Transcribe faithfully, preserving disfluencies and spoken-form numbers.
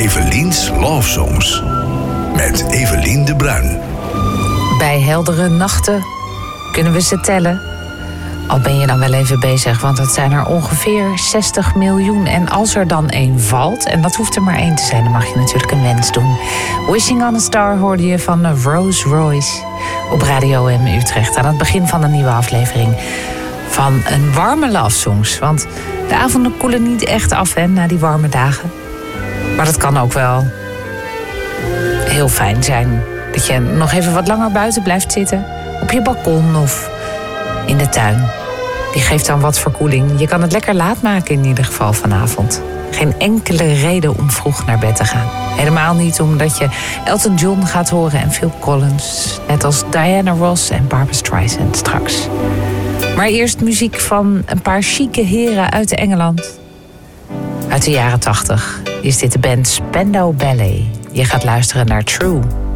Evelien's Love Songs. Met Evelien de Bruin. Bij heldere nachten kunnen we ze tellen. Al ben je dan wel even bezig, want het zijn er ongeveer zestig miljoen. En als er dan één valt, en dat hoeft er maar één te zijn, dan mag je natuurlijk een wens doen. Wishing on a Star hoorde je van Rose Royce op Radio M Utrecht. Aan het begin van een nieuwe aflevering van een warme love songs. Want de avonden koelen niet echt af, hè, na die warme dagen. Maar dat kan ook wel heel fijn zijn. Dat je nog even wat langer buiten blijft zitten. Op je balkon of in de tuin. Die geeft dan wat verkoeling. Je kan het lekker laat maken in ieder geval vanavond. Geen enkele reden om vroeg naar bed te gaan. Helemaal niet omdat je Elton John gaat horen en Phil Collins. Net als Diana Ross en Barbra Streisand straks. Maar eerst muziek van een paar chique heren uit Engeland. Uit de jaren tachtig is dit de band Spandau Ballet. Je gaat luisteren naar True.